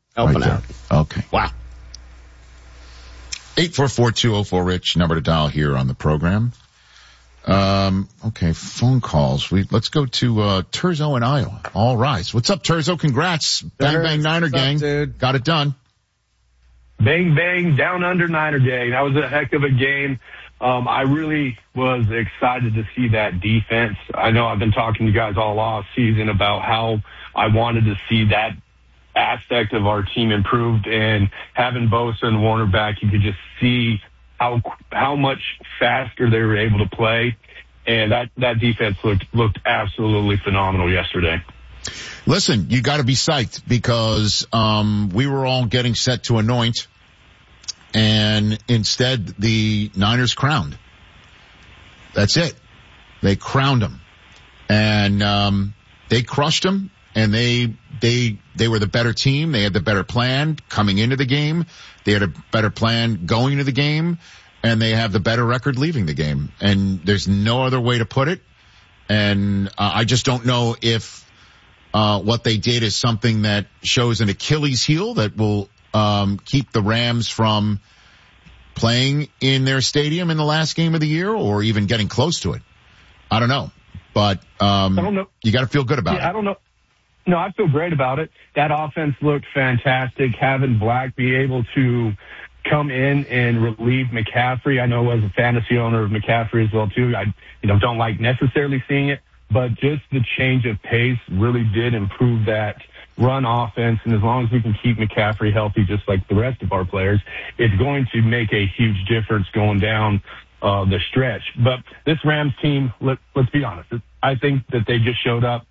helping out. Okay. Wow. 844-204-RICH, number to dial here on the program. Okay, phone calls. Let's go to Terzo in Iowa. All rise. What's up, Terzo? Congrats. Bang, bang, Niner gang. Dude? Got it done. Bang, bang, down under Niner gang. That was a heck of a game. I really was excited to see that defense. I know I've been talking to you guys all off season about how I wanted to see that aspect of our team improved, and having Bosa and Warner back, you could just see how much faster they were able to play, and that defense looked absolutely phenomenal yesterday. Listen, you got to be psyched because we were all getting set to anoint, and instead the Niners crowned. That's it. They crowned them, and they crushed them. And they were the better team. They had the better plan coming into the game. They had a better plan going into the game, and they have the better record leaving the game. And there's no other way to put it. And I just don't know if what they did is something that shows an Achilles heel that will keep the Rams from playing in their stadium in the last game of the year, or even getting close to it. I don't know, but I don't know. You got to feel good about it. I don't know. No, I feel great about it. That offense looked fantastic. Having Black be able to come in and relieve McCaffrey. I know as a fantasy owner of McCaffrey as well too. I don't like necessarily seeing it, but just the change of pace really did improve that run offense. And as long as we can keep McCaffrey healthy, just like the rest of our players, it's going to make a huge difference going down the stretch. But this Rams team, let's be honest, I think that they just showed up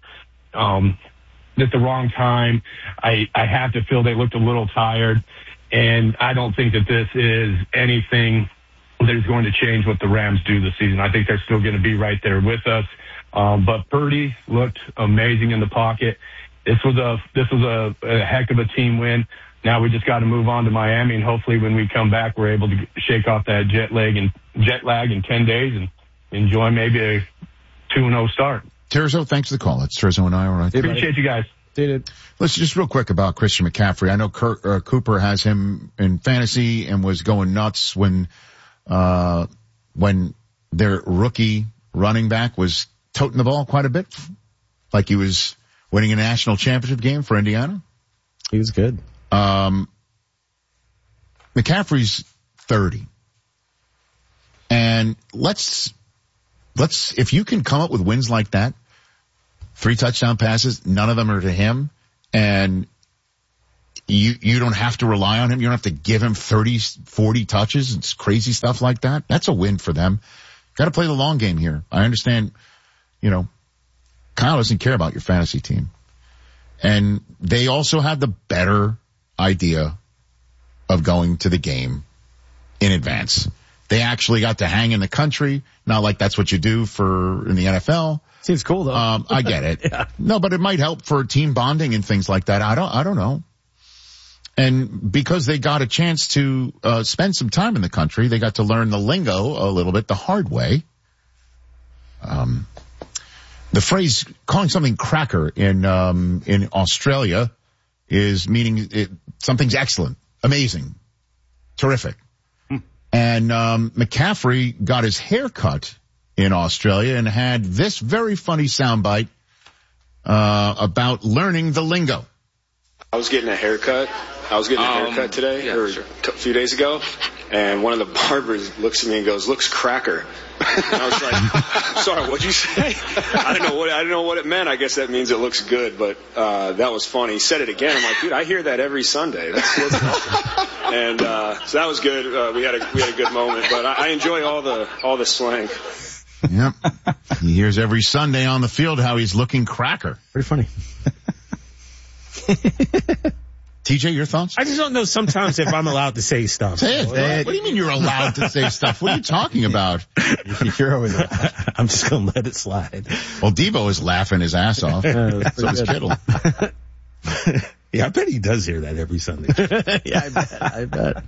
at the wrong time. I have to feel they looked a little tired, and I don't think that this is anything that is going to change what the Rams do this season. I think they're still going to be right there with us. But Purdy looked amazing in the pocket. This was a heck of a team win. Now we just got to move on to Miami, and hopefully when we come back, we're able to shake off that jet lag in 10 days and enjoy maybe a 2-0 start. Terzo, thanks for the call. It's Terzo and I. All right. Appreciate you guys. Listen, just real quick about Christian McCaffrey. I know Cooper has him in fantasy and was going nuts when their rookie running back was toting the ball quite a bit, like he was winning a national championship game for Indiana. He was good. McCaffrey's 30. And let's, if you can come up with wins like that, 3 touchdown passes, none of them are to him, and you don't have to rely on him. You don't have to give him 30, 40 touches. It's crazy stuff like that. That's a win for them. Got to play the long game here. I understand, Kyle doesn't care about your fantasy team. And they also had the better idea of going to the game in advance. They actually got to hang in the country. Not like that's what you do in the NFL. Seems cool though. I get it. Yeah. No, but it might help for team bonding and things like that. I don't know. And because they got a chance to spend some time in the country, they got to learn the lingo a little bit the hard way. The phrase calling something cracker in Australia is meaning something's excellent, amazing, terrific. And McCaffrey got his hair cut in Australia and had this very funny soundbite about learning the lingo. I was getting a haircut. Today, a few days ago, and one of the barbers looks at me and goes, "Looks cracker." And I was like, "Sorry, what'd you say?" I didn't know what it meant. I guess that means it looks good, but that was funny. He said it again. I'm like, dude, I hear that every Sunday. That's awesome. And so that was good. We had a good moment, but I enjoy all the slang. Yep. He hears every Sunday on the field how he's looking cracker. Pretty funny. TJ, your thoughts? I just don't know sometimes if I'm allowed to say stuff. Say it. What do you mean you're allowed to say stuff? What are you talking about? You're always I'm just going to let it slide. Well, Devo is laughing his ass off. So is Kittle. Yeah, I bet he does hear that every Sunday. Yeah, I bet.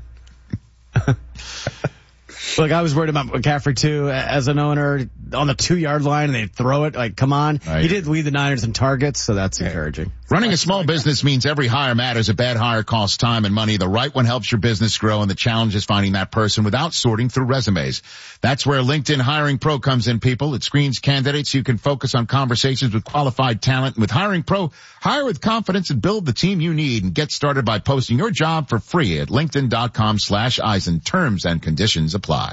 Look, I was worried about McCaffrey too, as an owner, on the 2-yard line, and they throw it, like, come on. Right. He did lead the Niners in targets, so that's encouraging. Running a small business means every hire matters. A bad hire costs time and money. The right one helps your business grow, and the challenge is finding that person without sorting through resumes. That's where LinkedIn Hiring Pro comes in, people. It screens candidates so you can focus on conversations with qualified talent. With Hiring Pro, hire with confidence and build the team you need, and get started by posting your job for free at linkedin.com/Eisen. Terms and conditions apply.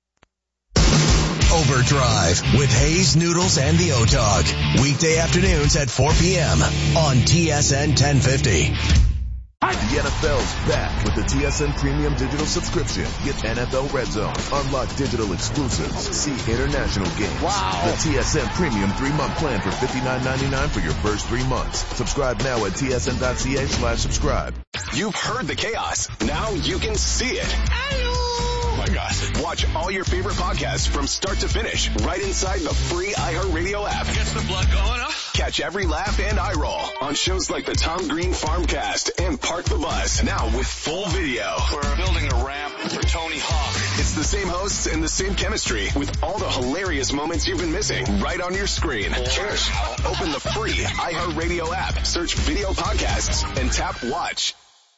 Overdrive with Hayes, Noodles, and the O-Dog. Weekday afternoons at 4 p.m. on TSN 1050. The NFL's back with the TSN Premium Digital Subscription. Get NFL Red Zone, unlock digital exclusives, see international games. Wow. The TSN Premium 3-month plan for $59.99 for your first 3 months. Subscribe now at tsn.ca/subscribe. You've heard the chaos. Now you can see it. Oh my God. Watch all your favorite podcasts from start to finish right inside the free iHeartRadio app. Gets the blood going, huh? Catch every laugh and eye roll on shows like the Tom Green Farmcast and Park the Bus, now with full video. We're building a ramp for Tony Hawk. It's the same hosts and the same chemistry with all the hilarious moments you've been missing right on your screen. Cheers. Open the free iHeartRadio app, search video podcasts, and tap watch.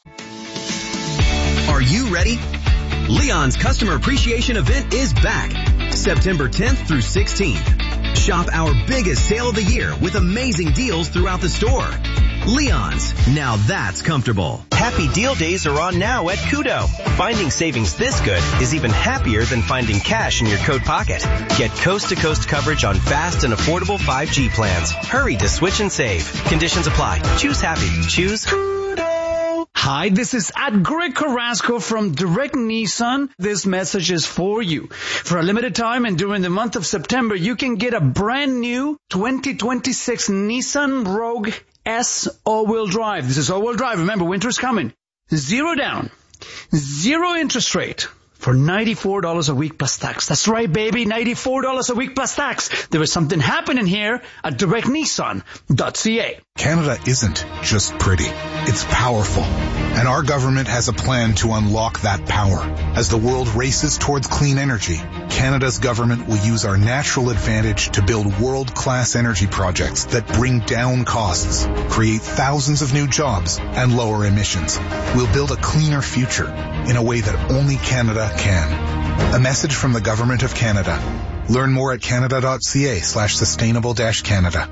Are you ready? Leon's Customer Appreciation Event is back, September 10th through 16th. Shop our biggest sale of the year with amazing deals throughout the store. Leon's, now that's comfortable. Happy Deal Days are on now at Kudo. Finding savings this good is even happier than finding cash in your coat pocket. Get coast-to-coast coverage on fast and affordable 5G plans. Hurry to switch and save. Conditions apply. Choose happy. Choose Kudo. Hi, this is Greg Carrasco from Direct Nissan. This message is for you. For a limited time and during the month of September, you can get a brand new 2026 Nissan Rogue S all-wheel drive. This is all-wheel drive. Remember, winter's coming. 0 down, 0 interest rate for $94 a week plus tax. That's right, baby, $94 a week plus tax. There is something happening here at directnissan.ca. Canada isn't just pretty. It's powerful. And our government has a plan to unlock that power. As the world races towards clean energy, Canada's government will use our natural advantage to build world-class energy projects that bring down costs, create thousands of new jobs, and lower emissions. We'll build a cleaner future in a way that only Canada can. A message from the Government of Canada. Learn more at canada.ca/sustainable-Canada.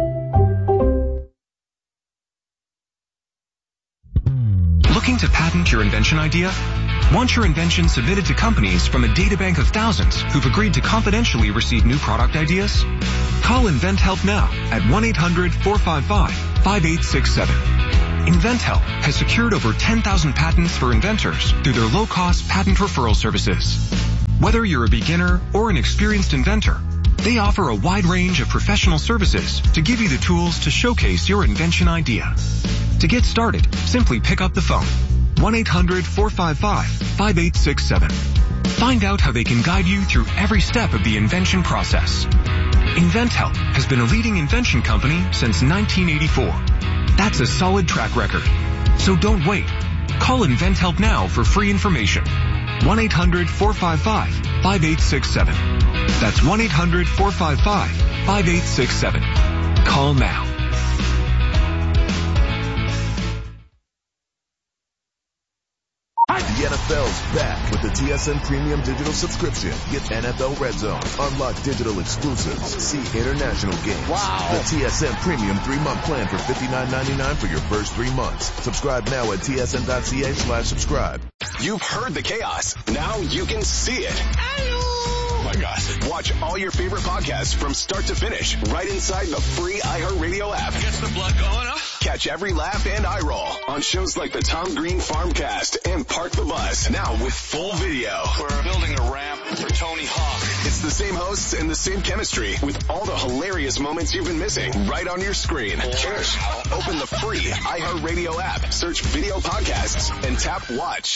Looking to patent your invention idea? Want your invention submitted to companies from a databank of thousands who've agreed to confidentially receive new product ideas? Call InventHelp now at 1-800-455-5867. InventHelp has secured over 10,000 patents for inventors through their low-cost patent referral services. Whether you're a beginner or an experienced inventor, they offer a wide range of professional services to give you the tools to showcase your invention idea. To get started, simply pick up the phone. 1-800-455-5867. Find out how they can guide you through every step of the invention process. InventHelp has been a leading invention company since 1984. That's a solid track record. So don't wait. Call InventHelp now for free information. 1-800-455-5867. That's 1-800-455-5867. Call now. The NFL's back with the TSN Premium Digital Subscription. Get NFL Red Zone, unlock digital exclusives, see international games. Wow. The TSN Premium 3-month plan for $59.99 for your first 3 months. Subscribe now at tsn.ca/subscribe. You've heard the chaos. Now you can see it. Oh my God. Watch all your favorite podcasts from start to finish right inside the free iHeartRadio app. Gets the blood going, huh? Catch every laugh and eye roll on shows like the Tom Green Farmcast and Park the Bus, now with full video. We're building a ramp for Tony Hawk. It's the same hosts and the same chemistry with all the hilarious moments you've been missing right on your screen. Cheers. Open the free iHeartRadio app, search video podcasts, and tap watch.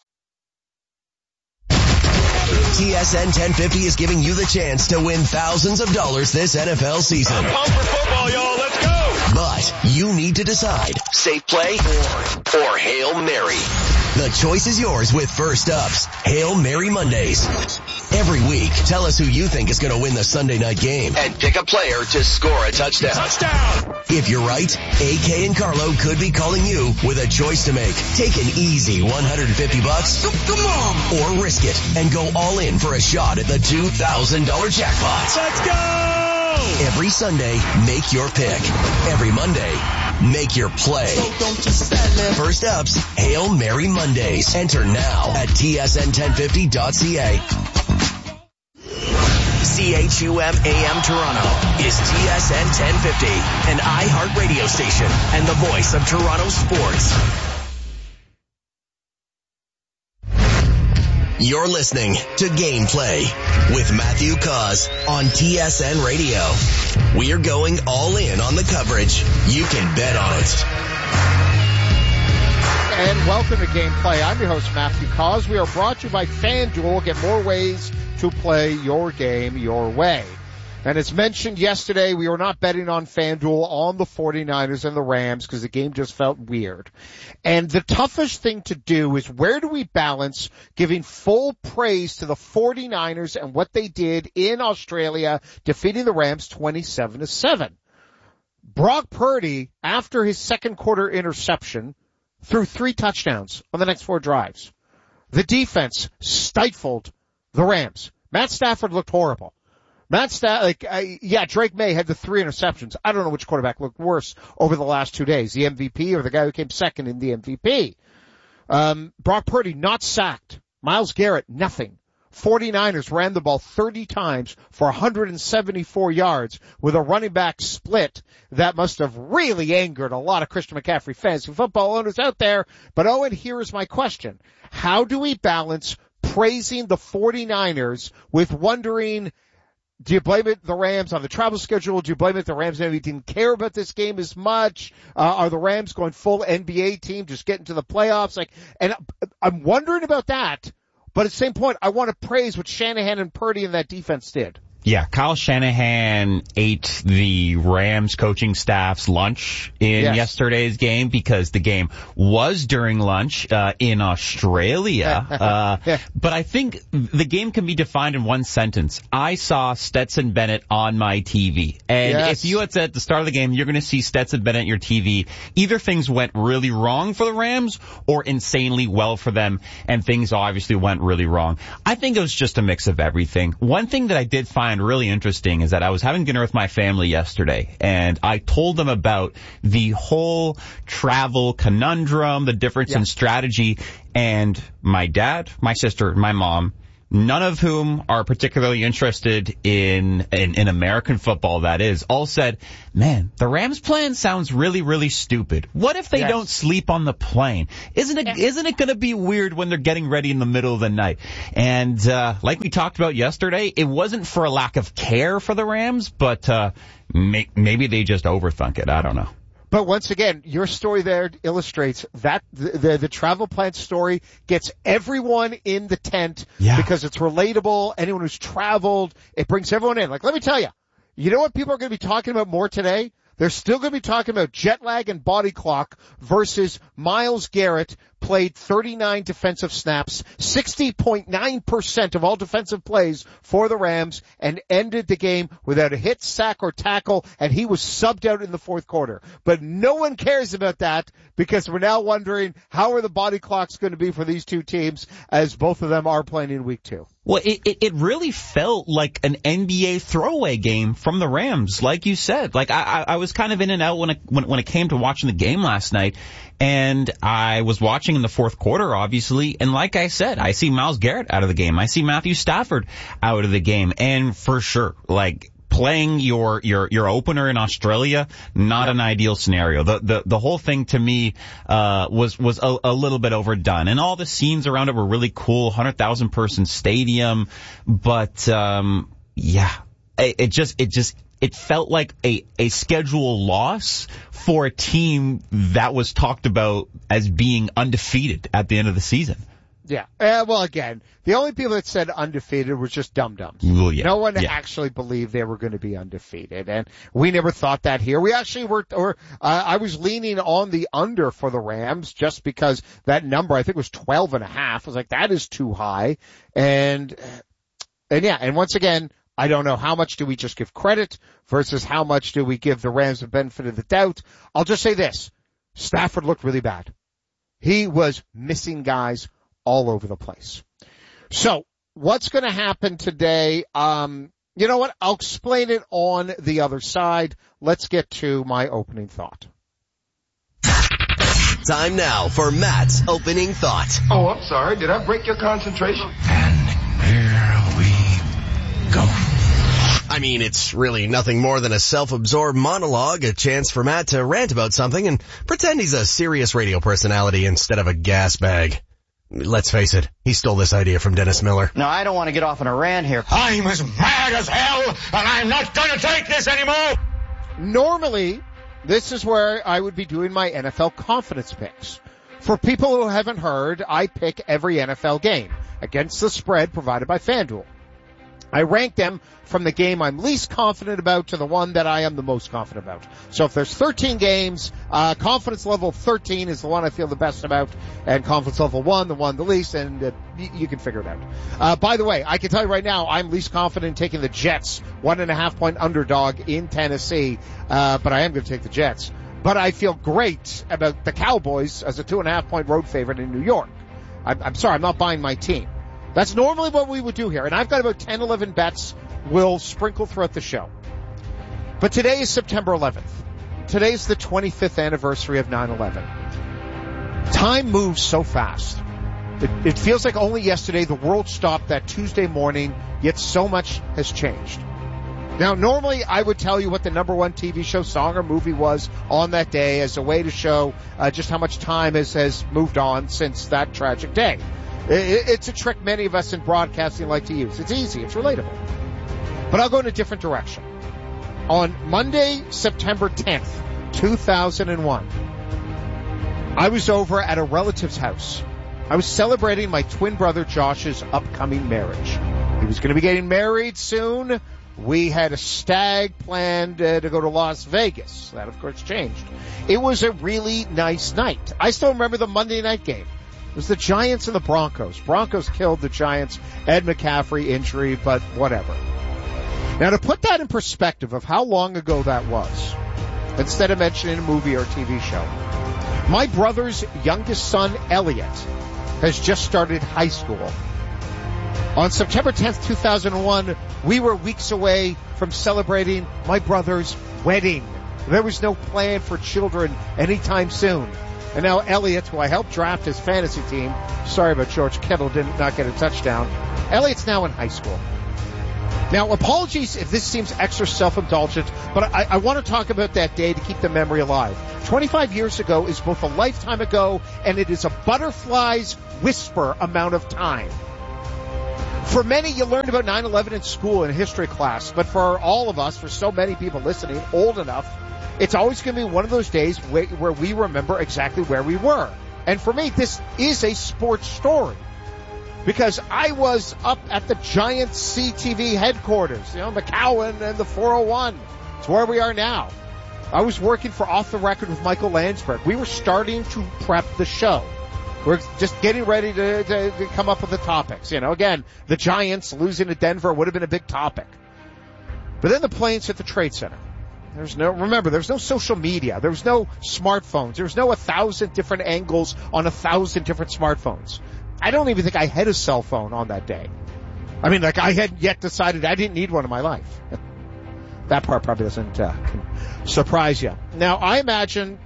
TSN 1050 is giving you the chance to win thousands of dollars this NFL season. I'm pumped for football, y'all. Let's go. But you need to decide, safe play or Hail Mary. The choice is yours with First Up's Hail Mary Mondays. Every week, tell us who you think is going to win the Sunday night game and pick a player to score a touchdown. Touchdown! If you're right, AK and Carlo could be calling you with a choice to make. Take an easy $150. Come on! Or risk it and go all in for a shot at the $2,000 jackpot. Let's go! Every Sunday, make your pick. Every Monday, make your play. So don't just stand there. First up's Hail Mary Mondays. Enter now at tsn1050.ca. CHUM AM Toronto is TSN 1050, an iHeart radio station and the voice of Toronto sports. You're listening to Gameplay with Matthew Cause on TSN Radio. We're going all in on the coverage. You can bet on it. And welcome to Gameplay. I'm your host, Matthew Cause. We are brought to you by FanDuel. Get more ways to play your game your way. And as mentioned yesterday, we were not betting on FanDuel on the 49ers and the Rams because the game just felt weird. And the toughest thing to do is where do we balance giving full praise to the 49ers and what they did in Australia, defeating the Rams 27-7. Brock Purdy, after his second quarter interception, threw 3 touchdowns on the next 4 drives. The defense stifled the Rams. Matt Stafford looked horrible. Drake May had the 3 interceptions. I don't know which quarterback looked worse over the last 2 days, the MVP or the guy who came second in the MVP. Brock Purdy not sacked. Myles Garrett, nothing. 49ers ran the ball 30 times for 174 yards with a running back split that must have really angered a lot of Christian McCaffrey fantasy football owners out there. But Owen, here is my question. How do we balance praising the 49ers with wondering, do you blame it the Rams on the travel schedule? Do you blame it the Rams maybe didn't care about this game as much? Are the Rams going full NBA team, just getting to the playoffs? And I'm wondering about that. But at the same point, I want to praise what Shanahan and Purdy and that defense did. Yeah, Kyle Shanahan ate the Rams coaching staff's lunch in yesterday's game because the game was during lunch in Australia. But I think the game can be defined in one sentence. I saw Stetson Bennett on my TV. And if you had said at the start of the game, you're going to see Stetson Bennett on your TV, either things went really wrong for the Rams or insanely well for them, and things obviously went really wrong. I think it was just a mix of everything. One thing that I did find really interesting is that I was having dinner with my family yesterday, and I told them about the whole travel conundrum, the difference in strategy, and my dad, my sister, my mom, none of whom are particularly interested in American football, that is, all said, man, the Rams plan sounds really, really stupid. What if they don't sleep on the plane? Isn't it going to be weird when they're getting ready in the middle of the night? And like we talked about yesterday, it wasn't for a lack of care for the Rams, but maybe they just overthunk it. I don't know. But once again, your story there illustrates that the travel plan story gets everyone in the tent because it's relatable. Anyone who's traveled, it brings everyone in. Like, let me tell you, you know what people are going to be talking about more today? They're still going to be talking about jet lag and body clock versus Myles Garrett played 39 defensive snaps, 60.9% of all defensive plays for the Rams, and ended the game without a hit, sack, or tackle, and he was subbed out in the fourth quarter. But no one cares about that because we're now wondering how are the body clocks going to be for these two teams as both of them are playing in week 2. Well, it really felt like an NBA throwaway game from the Rams, like you said. Like I was kind of in and out when it came to watching the game last night, and I was watching in the fourth quarter, obviously, and like I said, I see Myles Garrett out of the game. I see Matthew Stafford out of the game, and for sure, like, playing your opener in Australia, not an ideal scenario. The whole thing to me was a little bit overdone, and all the scenes around it were really cool. 100,000 person stadium, but it felt like a schedule loss for a team that was talked about as being undefeated at the end of the season. Yeah. Well, again, the only people that said undefeated was just dum-dums. Well, yeah. No one actually believed they were going to be undefeated. And we never thought that here. We actually I was leaning on the under for the Rams just because that number, I think, was 12.5. I was like, that is too high. And And once again, I don't know how much do we just give credit versus how much do we give the Rams the benefit of the doubt. I'll just say this. Stafford looked really bad. He was missing guys all over the place. So what's going to happen today? You know what? I'll explain it on the other side. Let's get to my opening thought. Time now for Matt's opening thought. Oh, I'm sorry. Did I break your concentration? And here we go. I mean, it's really nothing more than a self-absorbed monologue, a chance for Matt to rant about something and pretend he's a serious radio personality instead of a gas bag. Let's face it, he stole this idea from Dennis Miller. No, I don't want to get off on a rant here. I'm as mad as hell, and I'm not going to take this anymore. Normally, this is where I would be doing my NFL confidence picks. For people who haven't heard, I pick every NFL game against the spread provided by FanDuel. I rank them from the game I'm least confident about to the one that I am the most confident about. So if there's 13 games, confidence level 13 is the one I feel the best about, and confidence level 1, the one the least, and you can figure it out. By the way, I can tell you right now, I'm least confident in taking the Jets, 1.5 point underdog in Tennessee, but I am going to take the Jets. But I feel great about the Cowboys as a 2.5 point road favorite in New York. I'm sorry, I'm not buying my team. That's normally what we would do here. And I've got about 10, 11 bets we'll sprinkle throughout the show. But today is September 11th. Today's the 25th anniversary of 9/11. Time moves so fast. It feels like only yesterday the world stopped that Tuesday morning, yet so much has changed. Now, normally I would tell you what the number one TV show, song, or movie was on that day as a way to show just how much time has moved on since that tragic day. It's a trick many of us in broadcasting like to use. It's easy. It's relatable. But I'll go in a different direction. On Monday, September 10th, 2001, I was over at a relative's house. I was celebrating my twin brother Josh's upcoming marriage. He was going to be getting married soon. We had a stag planned to go to Las Vegas. That, of course, changed. It was a really nice night. I still remember the Monday night game. It was the Giants and the Broncos. Broncos killed the Giants. Ed McCaffrey injury, but whatever. Now, to put that in perspective of how long ago that was, instead of mentioning a movie or a TV show, my brother's youngest son, Elliot, has just started high school. On September 10th, 2001, we were weeks away from celebrating my brother's wedding. There was no plan for children anytime soon. And now Elliot, who I helped draft his fantasy team, sorry about George Kittle, did not get a touchdown. Elliot's now in high school. Now, apologies if this seems extra self-indulgent, but I want to talk about that day to keep the memory alive. 25 years ago is both a lifetime ago, and it is a butterfly's whisper amount of time. For many, you learned about 9/11 in school in history class, but for all of us, for so many people listening, old enough, it's always going to be one of those days where we remember exactly where we were. And for me, this is a sports story. Because I was up at the Giants CTV headquarters, McCowan and the 401. It's where we are now. I was working for Off the Record with Michael Landsberg. We were starting to prep the show. We're just getting ready to come up with the topics. Again, the Giants losing to Denver would have been a big topic. But then the planes hit the Trade Center. There's no social media. There was no smartphones. There was no 1,000 different angles on 1,000 different smartphones. I don't even think I had a cell phone on that day. I mean, I hadn't yet decided I didn't need one in my life. That part probably doesn't surprise you. Now, I imagine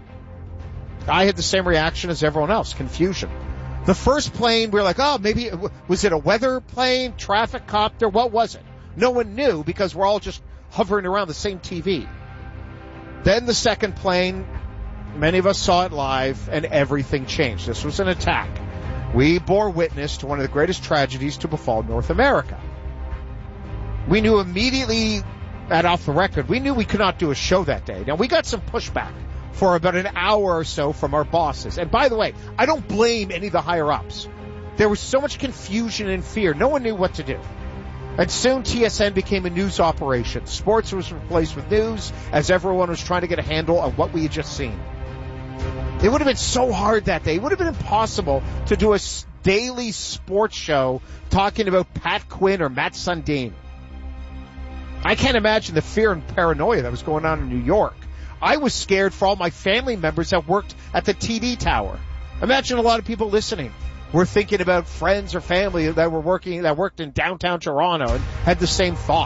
I had the same reaction as everyone else, confusion. The first plane, we were like, oh, maybe, was it a weather plane, traffic copter? What was it? No one knew because we're all just hovering around the same TV. Then the second plane, many of us saw it live, and everything changed. This was an attack. We bore witness to one of the greatest tragedies to befall North America. We knew immediately, at Off the Record, we knew we could not do a show that day. Now, we got some pushback for about an hour or so from our bosses. And by the way, I don't blame any of the higher-ups. There was so much confusion and fear. No one knew what to do. And soon TSN became a news operation. Sports was replaced with news as everyone was trying to get a handle on what we had just seen. It would have been so hard that day. It would have been impossible to do a daily sports show talking about Pat Quinn or Matt Sundin. I can't imagine the fear and paranoia that was going on in New York. I was scared for all my family members that worked at the TD Tower. Imagine a lot of people listening were thinking about friends or family that worked in downtown Toronto and had the same thought.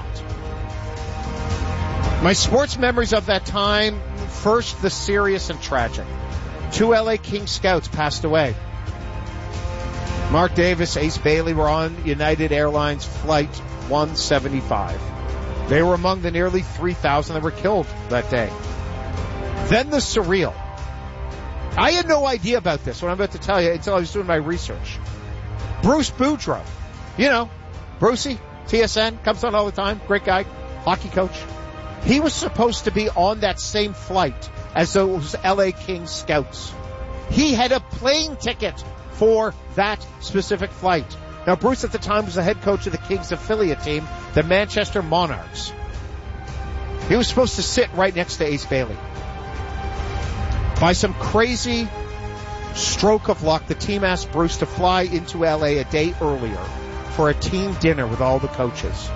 My sports memories of that time, first, the serious and tragic. 2 LA Kings scouts passed away. Mark Davis, Ace Bailey were on United Airlines Flight 175. They were among the nearly 3,000 that were killed that day. Then the surreal. I had no idea about this, what I'm about to tell you, until I was doing my research. Bruce Boudreau. You know, Brucey, TSN, comes on all the time. Great guy, hockey coach. He was supposed to be on that same flight as those LA Kings scouts. He had a plane ticket for that specific flight. Now, Bruce at the time was the head coach of the Kings affiliate team, the Manchester Monarchs. He was supposed to sit right next to Ace Bailey. By some crazy stroke of luck, the team asked Bruce to fly into LA a day earlier for a team dinner with all the coaches.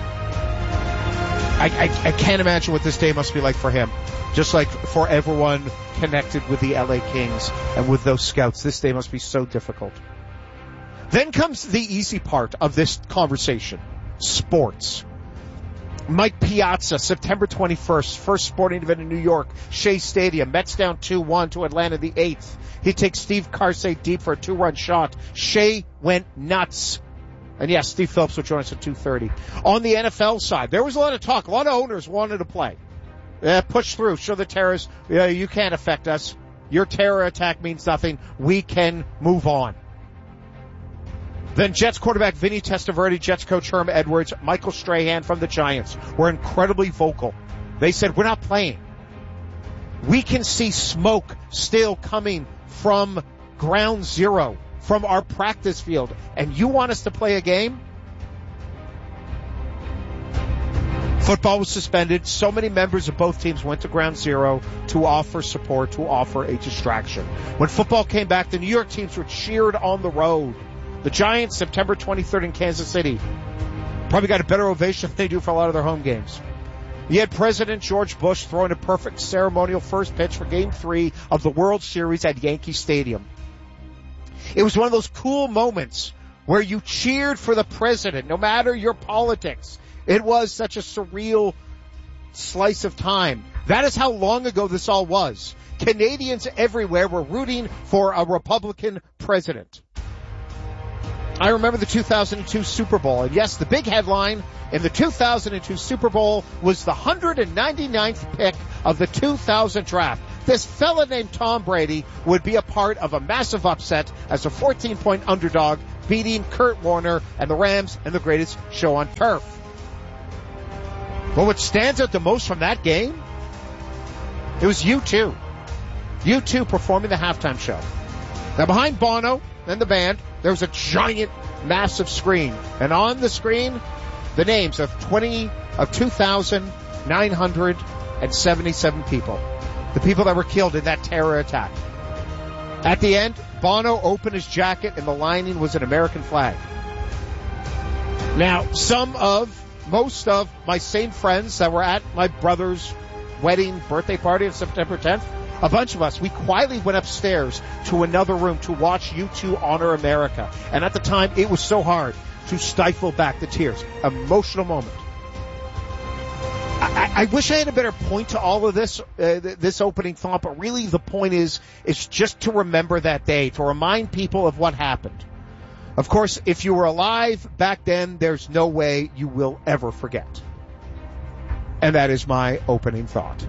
I can't imagine what this day must be like for him. Just like for everyone connected with the LA Kings and with those scouts, this day must be so difficult. Then comes the easy part of this conversation. Sports. Mike Piazza, September 21st, first sporting event in New York, Shea Stadium. Mets down 2-1 to Atlanta the 8th. He takes Steve Karsay deep for a 2-run shot. Shea went nuts. And yes, Steve Phillips will join us at 2:30. On the NFL side, there was a lot of talk. A lot of owners wanted to play. Push through. Show the terrorists, you can't affect us. Your terror attack means nothing. We can move on. Then Jets quarterback Vinny Testaverde, Jets coach Herm Edwards, Michael Strahan from the Giants were incredibly vocal. They said, we're not playing. We can see smoke still coming from ground zero, from our practice field, and you want us to play a game? Football was suspended. So many members of both teams went to ground zero to offer support, to offer a distraction. When football came back, the New York teams were cheered on the road. The Giants, September 23rd in Kansas City, probably got a better ovation than they do for a lot of their home games. You had President George Bush throwing a perfect ceremonial first pitch for Game 3 of the World Series at Yankee Stadium. It was one of those cool moments where you cheered for the president, no matter your politics. It was such a surreal slice of time. That is how long ago this all was. Canadians everywhere were rooting for a Republican president. I remember the 2002 Super Bowl, and yes, the big headline in the 2002 Super Bowl was the 199th pick of the 2000 draft. This fella named Tom Brady would be a part of a massive upset as a 14-point underdog, beating Kurt Warner and the Rams and the greatest show on turf. But what stands out the most from that game, it was U2. U2 performing the halftime show. Now behind Bono and the band, there was a giant, massive screen. And on the screen, the names of 2,977 people. The people that were killed in that terror attack. At the end, Bono opened his jacket and the lining was an American flag. Now, most of my same friends that were at my brother's wedding birthday party on September 10th, a bunch of us, we quietly went upstairs to another room to watch U2 honor America. And at the time, it was so hard to stifle back the tears. Emotional moment. I wish I had a better point to all of this, this opening thought, but really the point is just to remember that day, to remind people of what happened. Of course, if you were alive back then, there's no way you will ever forget. And that is my opening thought.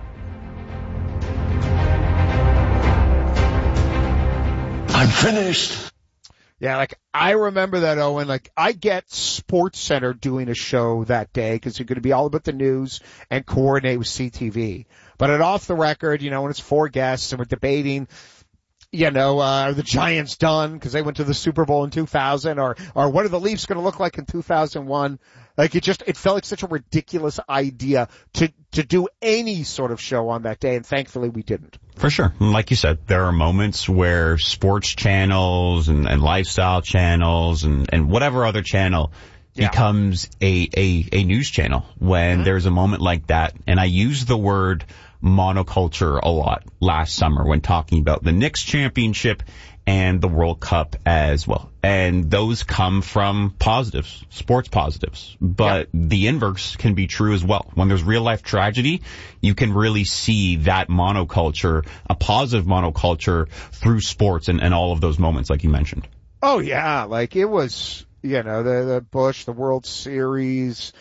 I'm finished. Yeah, I remember that, Owen. I get SportsCenter doing a show that day because you're going to be all about the news and coordinate with CTV. But at Off the Record, when it's 4 guests and we're debating Are the Giants done because they went to the Super Bowl in 2000, or what are the Leafs going to look like in 2001? Like it felt like such a ridiculous idea to do any sort of show on that day, and thankfully we didn't. For sure. Like you said, there are moments where sports channels and lifestyle channels and whatever other channel becomes a news channel when there's a moment like that. And I use the word monoculture a lot last summer when talking about the Knicks championship and the World Cup as well. And those come from positives, sports positives. But the inverse can be true as well. When there's real life tragedy, you can really see that monoculture, a positive monoculture through sports and all of those moments like you mentioned. Oh yeah, like it was, the Bush, the World Series,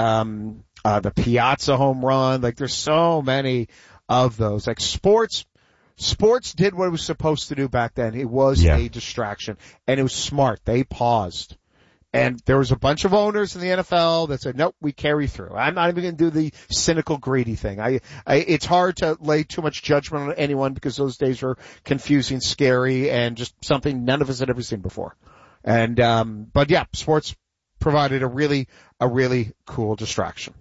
the Piazza home run, like there's so many of those. Like sports did what it was supposed to do back then. It was a distraction, and it was smart. They paused. And there was a bunch of owners in the NFL that said, nope, we carry through. I'm not even going to do the cynical, greedy thing. It's hard to lay too much judgment on anyone because those days were confusing, scary, and just something none of us had ever seen before. And, but yeah, sports provided a really cool distraction.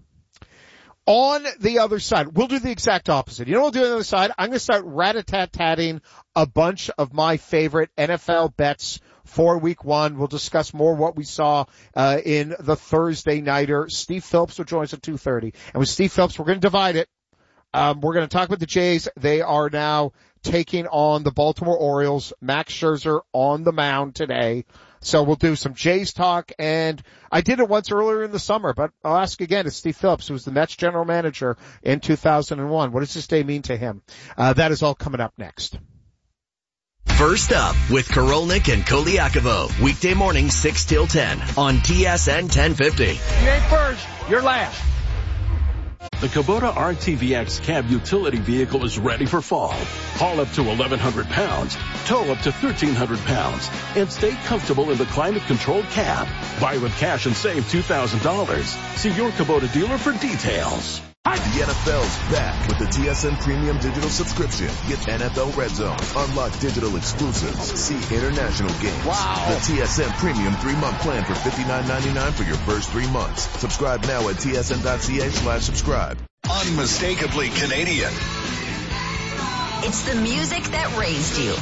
On the other side, we'll do the exact opposite. You know what we'll do on the other side? I'm going to start rat-a-tat-tatting a bunch of my favorite NFL bets for week one. We'll discuss more what we saw in the Thursday nighter. Steve Phillips will join us at 2:30. And with Steve Phillips, we're going to divide it. We're going to talk about the Jays. They are now taking on the Baltimore Orioles. Max Scherzer on the mound today. So we'll do some Jays talk, and I did it once earlier in the summer, but I'll ask again. It's Steve Phillips, who was the Mets general manager in 2001. What does this day mean to him? That is all coming up next. First up with Korolnik and Koliakovo. Weekday morning 6 till 10 on TSN 1050. You ain't first, you're last. The Kubota RTVX cab utility vehicle is ready for fall. Haul up to 1,100 pounds, tow up to 1,300 pounds, and stay comfortable in the climate-controlled cab. Buy with cash and save $2,000. See your Kubota dealer for details. The NFL's back with the TSN Premium Digital Subscription. Get NFL Red Zone, unlock digital exclusives, see international games. Wow. The TSN Premium 3-month plan for $59.99 for your first 3 months. Subscribe now at tsn.ca/subscribe. Unmistakably Canadian. It's the music that raised you.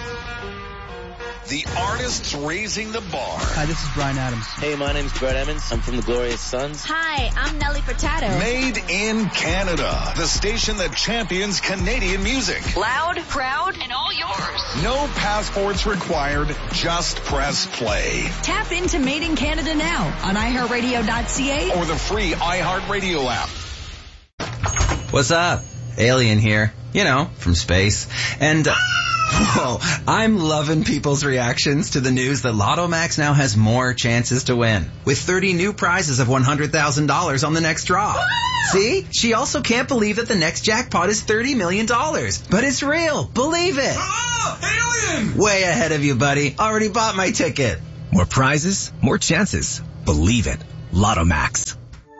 The artists raising the bar. Hi, this is Bryan Adams. Hey, my name's Brett Emmons. I'm from the Glorious Sons. Hi, I'm Nelly Furtado. Made in Canada. The station that champions Canadian music. Loud, proud, and all yours. No passports required. Just press play. Tap into Made in Canada now on iHeartRadio.ca or the free iHeartRadio app. What's up? Alien here. From space. And... Whoa, I'm loving people's reactions to the news that Lotto Max now has more chances to win, with 30 new prizes of $100,000 on the next draw. See? She also can't believe that the next jackpot is $30 million. But it's real. Believe it. Oh, alien! Way ahead of you, buddy. Already bought my ticket. More prizes, more chances. Believe it. Lotto Max.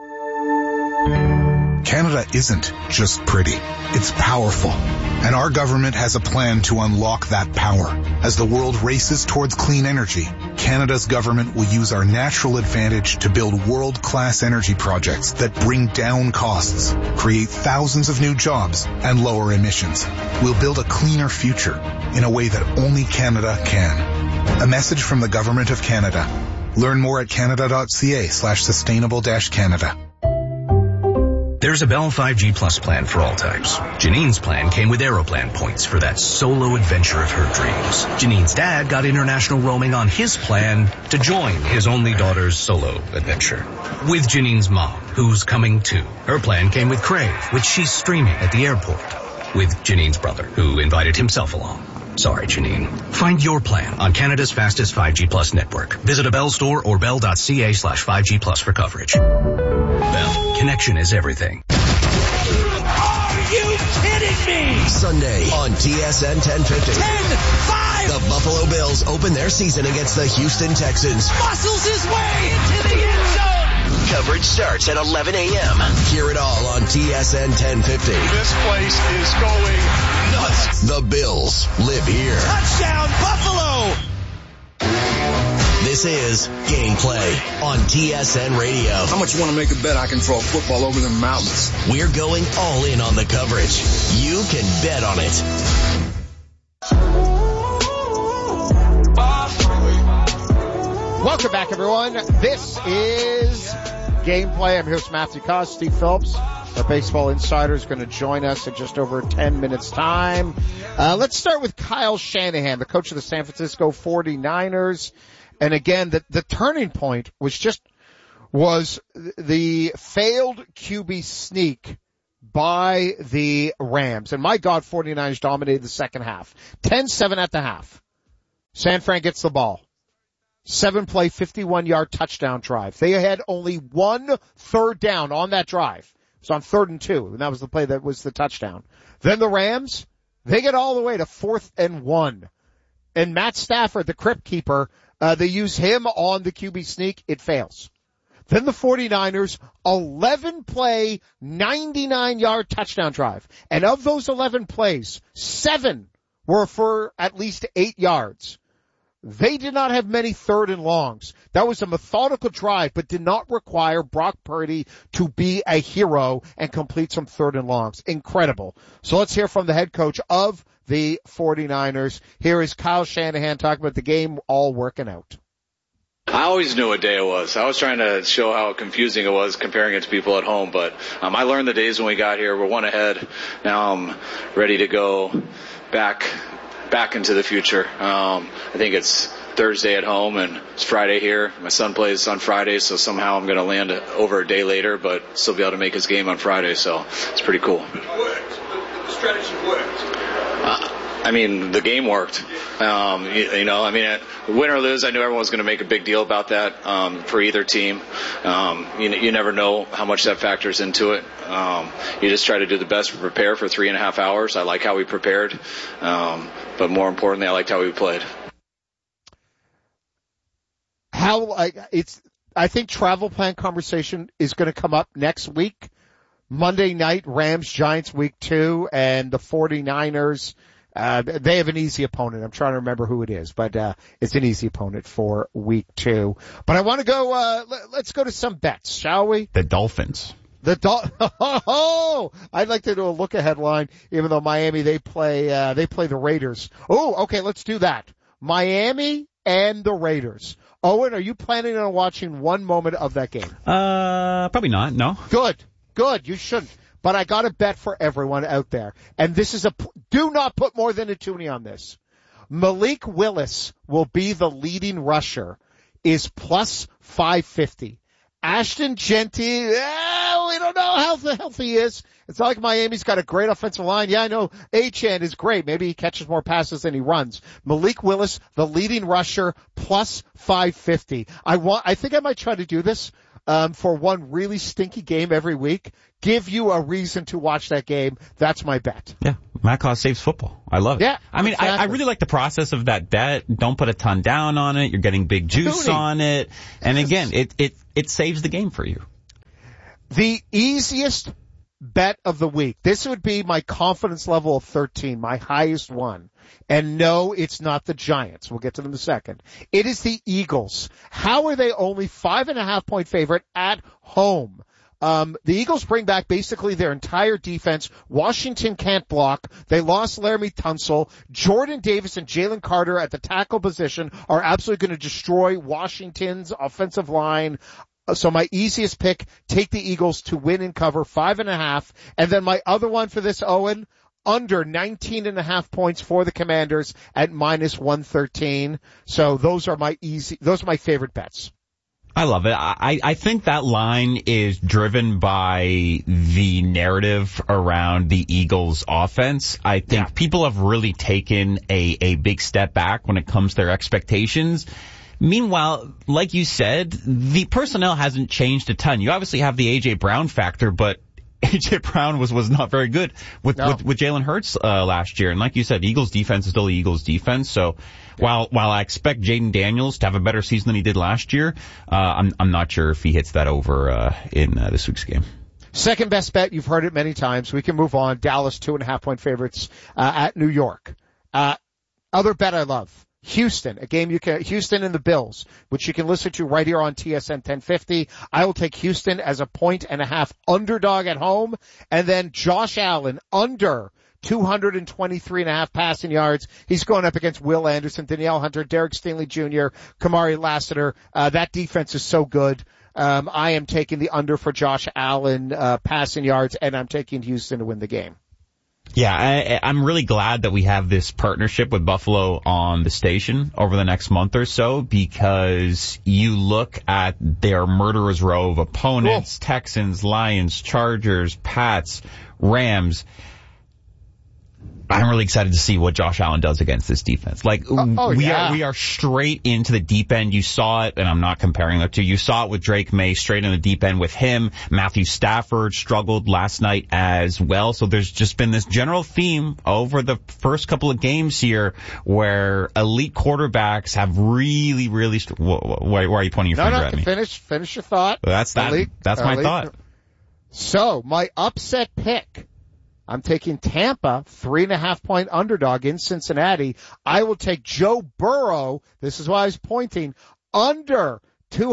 Canada isn't just pretty. It's powerful. And our government has a plan to unlock that power. As the world races towards clean energy, Canada's government will use our natural advantage to build world-class energy projects that bring down costs, create thousands of new jobs, and lower emissions. We'll build a cleaner future in a way that only Canada can. A message from the Government of Canada. Learn more at canada.ca/sustainable-Canada. There's a Bell 5G Plus plan for all types. Janine's plan came with Aeroplan points for that solo adventure of her dreams. Janine's dad got international roaming on his plan to join his only daughter's solo adventure. With Janine's mom, who's coming too. Her plan came with Crave, which she's streaming at the airport. With Janine's brother, who invited himself along. Sorry, Janine. Find your plan on Canada's fastest 5G Plus network. Visit a Bell store or bell.ca/5G Plus for coverage. Bell, connection is everything. Are you kidding me? Sunday on TSN 1050. 10-5! The Buffalo Bills open their season against the Houston Texans. Muscles his way into the end zone! Coverage starts at 11 a.m. Hear it all on TSN 1050. This place is going nuts. The Bills live here. Touchdown, Buffalo! This is Gameplay on TSN Radio. How much you want to make a bet I can throw a football over the mountains? We're going all in on the coverage. You can bet on it. Welcome back, everyone. This is Gameplay. I'm here with Matthew Koss, Steve Phillips. Our baseball insider is going to join us in just over 10 minutes' time. Let's start with Kyle Shanahan, the coach of the San Francisco 49ers. And again, the turning point was the failed QB sneak by the Rams. And my God, 49ers dominated the second half. 10-7 at the half. San Fran gets the ball. 7-play, 51-yard touchdown drive. They had only 1 third down on that drive. It was on 3rd and 2, and that was the play that was the touchdown. Then the Rams, they get all the way to 4th and 1. And Matt Stafford, the crypt keeper, they use him on the QB sneak. It fails. Then the 49ers, 11-play, 99-yard touchdown drive. And of those 11 plays, 7 were for at least 8 yards. They did not have many 3rd and longs. That was a methodical drive, but did not require Brock Purdy to be a hero and complete some 3rd and longs. Incredible. So let's hear from the head coach of the 49ers. Here is Kyle Shanahan talking about the game all working out. I always knew what day it was. I was trying to show how confusing it was comparing it to people at home, but I learned the days when we got here. We're 1 ahead. Now I'm ready to go back into the future. I think it's Thursday at home and it's Friday here. My son plays on Friday, so somehow I'm going to land over a day later, but still be able to make his game on Friday, so it's pretty cool. It worked. The strategy worked. The game worked. Win or lose, I knew everyone was going to make a big deal about that for either team. You never know how much that factors into it. You just try to do the best to prepare for 3.5 hours. I like how we prepared, but more importantly, I liked how we played. I think travel plan conversation is going to come up next week. Monday night, Rams, Giants, week 2, and the 49ers. They have an easy opponent. I'm trying to remember who it is, but it's an easy opponent for week 2. But I want to go, let's go to some bets, shall we? The Dolphins. I'd like to do a look ahead line, even though Miami, they play the Raiders. Oh, okay, let's do that. Miami and the Raiders. Owen, are you planning on watching one moment of that game? Probably not, no. Good. You shouldn't. But I got a bet for everyone out there. And this is do not put more than a toonie on this. Malik Willis will be the leading rusher, is plus 550. Ashton Genty, we don't know how healthy he is. It's not like Miami's got a great offensive line. Yeah, I know Achane is great. Maybe he catches more passes than he runs. Malik Willis, the leading rusher, plus 550. I think I might try to do this for one really stinky game every week. Give you a reason to watch that game. That's my bet. Yeah, Matt Koss saves football. I love it. Yeah, exactly. I really like the process of that bet. Don't put a ton down on it. You're getting big juice on it. And again, it saves the game for you. The easiest bet of the week. This would be my confidence level of 13, my highest one. And no, it's not the Giants. We'll get to them in a second. It is the Eagles. How are they only 5.5-point favorite at home? The Eagles bring back basically their entire defense. Washington can't block. They lost Laramie Tunsil. Jordan Davis and Jalen Carter at the tackle position are absolutely going to destroy Washington's offensive line. So my easiest pick, take the Eagles to win and cover 5.5. And then my other one for this, Owen, under 19.5 points for the Commanders at minus 113. So those are my favorite bets. I love it. I think that line is driven by the narrative around the Eagles offense. I think people have really taken a big step back when it comes to their expectations. Meanwhile, like you said, the personnel hasn't changed a ton. You obviously have the A.J. Brown factor, but A.J. Brown was not very good with Jalen Hurts last year. And like you said, Eagles defense is still the Eagles defense. So while I expect Jaden Daniels to have a better season than he did last year, I'm not sure if he hits that over in this week's game. Second best bet, you've heard it many times. We can move on. Dallas 2.5-point favorites at New York. Other bet I love. Houston, Houston and the Bills, which you can listen to right here on TSN 1050. I will take Houston as a 1.5 underdog at home. And then Josh Allen under 223.5 passing yards. He's going up against Will Anderson, Danielle Hunter, Derek Stingley Jr., Kamari Lassiter. That defense is so good. I am taking the under for Josh Allen, passing yards, and I'm taking Houston to win the game. Yeah, I'm really glad that we have this partnership with Buffalo on the station over the next month or so, because you look at their murderer's row of opponents, Texans, Lions, Chargers, Pats, Rams. I'm really excited to see what Josh Allen does against this defense. Like, we are straight into the deep end. You saw it, and I'm not comparing the two. You saw it with Drake May, straight in the deep end with him. Matthew Stafford struggled last night as well. So there's just been this general theme over the first couple of games here where elite quarterbacks have really, why are you pointing your finger at me? Finish your thought. That's my thought. So, my upset pick. I'm taking Tampa, 3.5-point underdog in Cincinnati. I will take Joe Burrow. This is why I was pointing under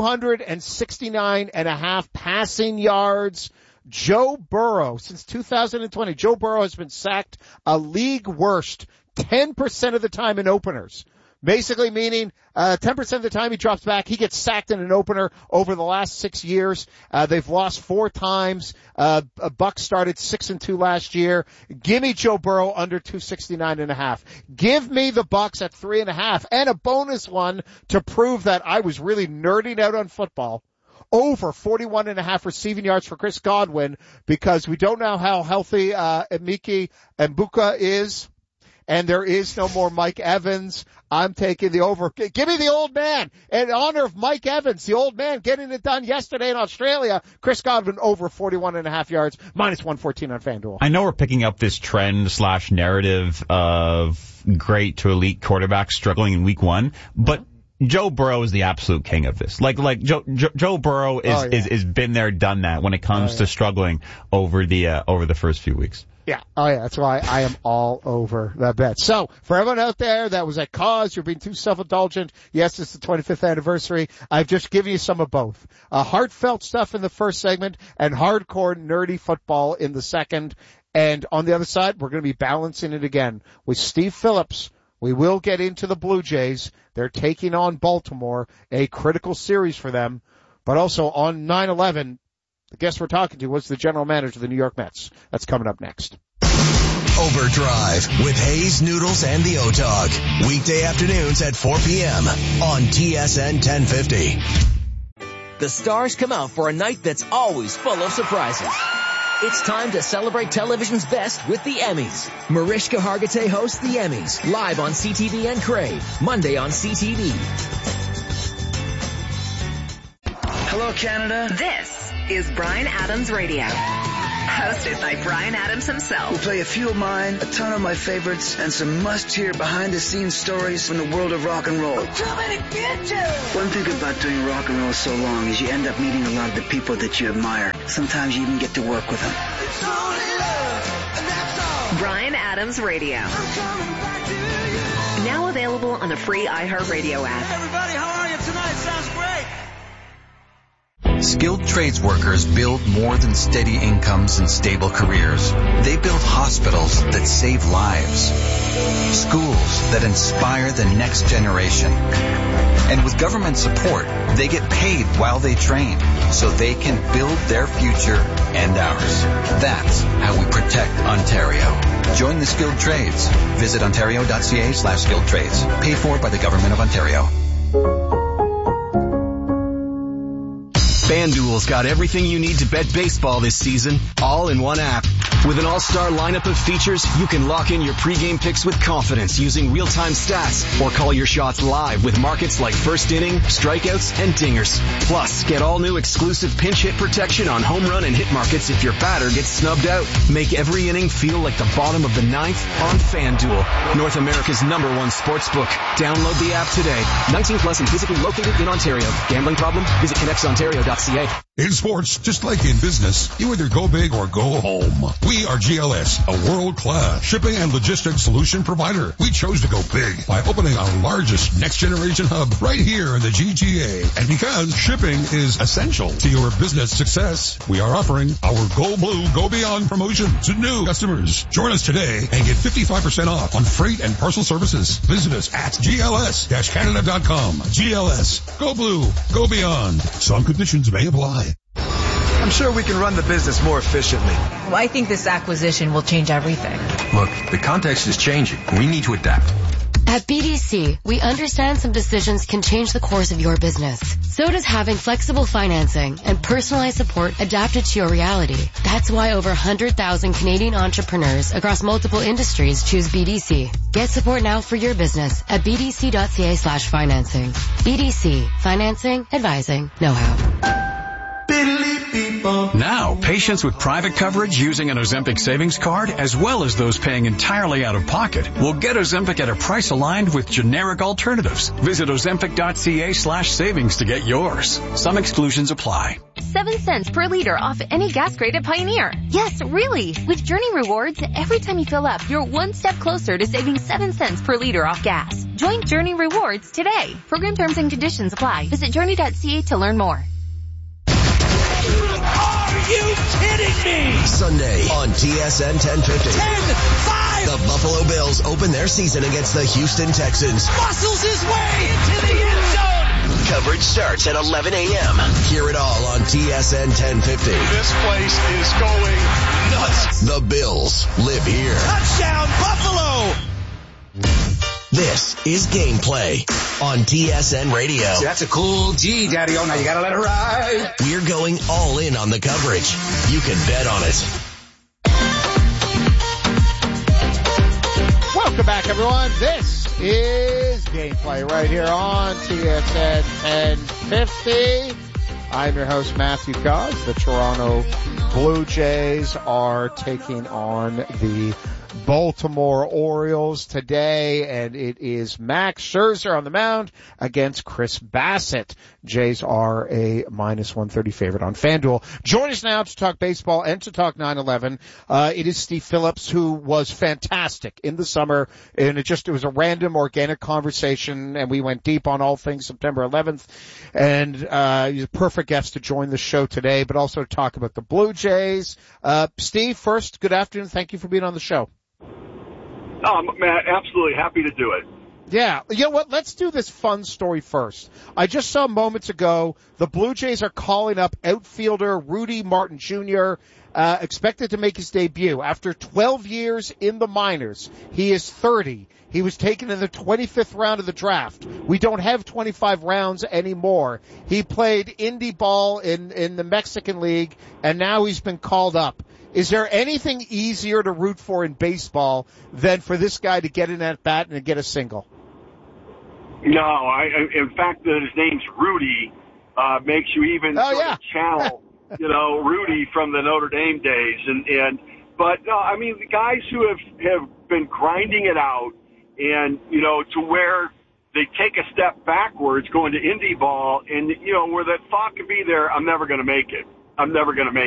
269.5 passing yards. Joe Burrow, since 2020, Joe Burrow has been sacked a league worst 10% of the time in openers. Basically meaning 10% of the time he drops back, he gets sacked in an opener over the last 6 years. They've lost 4 times. Bucs started 6-2 last year. Give me Joe Burrow under 269.5. Give me the Bucs at 3.5 and a bonus one to prove that I was really nerding out on football. Over 41.5 receiving yards for Chris Godwin, because we don't know how healthy Emeka Egbuka is. And there is no more Mike Evans. I'm taking the over. Give me the old man. In honor of Mike Evans, the old man getting it done yesterday in Australia. Chris Godwin over 41.5 yards, minus 114 on FanDuel. I know we're picking up this trend / narrative of great to elite quarterbacks struggling in week 1, but Joe Burrow is the absolute king of this. Like Joe Burrow is been there, done that when it comes to struggling over the first few weeks. Yeah. Oh, yeah. That's why I am all over that bet. So, for everyone out there that was at cause, you're being too self-indulgent. Yes, it's the 25th anniversary. I've just given you some of both. Heartfelt stuff in the first segment and hardcore nerdy football in the second. And on the other side, we're going to be balancing it again with Steve Phillips. We will get into the Blue Jays. They're taking on Baltimore, a critical series for them. But also on 9/11, the guest we're talking to was the general manager of the New York Mets. That's coming up next. Overdrive with Hayes, Noodles, and the O-Dog. Weekday afternoons at 4 p.m. on TSN 1050. The stars come out for a night that's always full of surprises. It's time to celebrate television's best with the Emmys. Mariska Hargitay hosts the Emmys, live on CTV and Crave, Monday on CTV. Hello, Canada. This is Bryan Adams Radio. Hosted by Bryan Adams himself. We'll play a few of mine, a ton of my favorites, and some must-hear behind-the-scenes stories from the world of rock and roll. I'm coming to get you! One thing about doing rock and roll so long is you end up meeting a lot of the people that you admire. Sometimes you even get to work with them. It's only love, and that's all. Bryan Adams Radio. I'm coming back to you. Now available on the free iHeartRadio app. Hey everybody, how are you tonight? Sounds great. Skilled trades workers build more than steady incomes and stable careers. They build hospitals that save lives, schools that inspire the next generation. And with government support, they get paid while they train so they can build their future and ours. That's how we protect Ontario. Join the skilled trades. Visit ontario.ca/skilled trades. Paid for by the Government of Ontario. FanDuel's got everything you need to bet baseball this season, all in one app. With an all-star lineup of features, you can lock in your pregame picks with confidence using real-time stats or call your shots live with markets like first inning, strikeouts, and dingers. Plus, get all new exclusive pinch hit protection on home run and hit markets if your batter gets snubbed out. Make every inning feel like the bottom of the ninth on FanDuel, North America's #1 sportsbook. Download the app today. 19 plus and physically located in Ontario. Gambling problem? Visit connectsontario.ca. In sports, just like in business, you either go big or go home. We are GLS, a world-class shipping and logistics solution provider. We chose to go big by opening our largest next-generation hub right here in the GTA. And because shipping is essential to your business success, we are offering our Go Blue, Go Beyond promotion to new customers. Join us today and get 55% off on freight and parcel services. Visit us at gls-canada.com. GLS, Go Blue, Go Beyond. Some conditions may apply. I'm sure we can run the business more efficiently. Well, I think this acquisition will change everything. Look, the context is changing. We need to adapt. At BDC, we understand some decisions can change the course of your business. So does having flexible financing and personalized support adapted to your reality. That's why over 100,000 Canadian entrepreneurs across multiple industries choose BDC. Get support now for your business at bdc.ca/financing. BDC. Financing, advising, know-how. Now, patients with private coverage using an Ozempic savings card, as well as those paying entirely out of pocket, will get Ozempic at a price aligned with generic alternatives. Visit ozempic.ca/savings to get yours. Some exclusions apply. 7 cents per liter off any gas grade at Pioneer. Yes, really. With Journey Rewards, every time you fill up, you're one step closer to saving 7 cents per liter off gas. Join Journey Rewards today. Program terms and conditions apply. Visit journey.ca to learn more. Are you kidding me? Sunday on TSN 1050. 10-5. The Buffalo Bills open their season against the Houston Texans. Muscles his way into the end zone. Coverage starts at 11 a.m. Hear it all on TSN 1050. This place is going nuts. The Bills live here. Touchdown, Buffalo. This is Gameplay on TSN Radio. See, that's a cool G, Daddy-O. Now you gotta let it ride. We're going all in on the coverage. You can bet on it. Welcome back, everyone. This is Gameplay right here on TSN 1050. I'm your host, Matthew Cos. The Toronto Blue Jays are taking on the Baltimore Orioles today, and it is Max Scherzer on the mound against Chris Bassett. Jays are a -130 favorite on FanDuel. Join us now to talk baseball and to talk 9/11. It is Steve Phillips, who was fantastic in the summer, and it was a random, organic conversation, and we went deep on all things September 11th, and he's a perfect guest to join the show today, but also to talk about the Blue Jays. Steve, first, good afternoon. Thank you for being on the show. Oh, man, absolutely happy to do it. Yeah. You know what? Let's do this fun story first. I just saw moments ago the Blue Jays are calling up outfielder Rudy Martin Jr., expected to make his debut. After 12 years in the minors, he is 30. He was taken in the 25th round of the draft. We don't have 25 rounds anymore. He played indie ball in the Mexican League, and now he's been called up. Is there anything easier to root for in baseball than for this guy to get in at bat and get a single? No, in fact, that his name's Rudy makes you even of channel, Rudy from the Notre Dame days. But no, I mean, the guys who have been grinding it out and, to where they take a step backwards going to indie ball and, where that thought could be there, I'm never going to make it.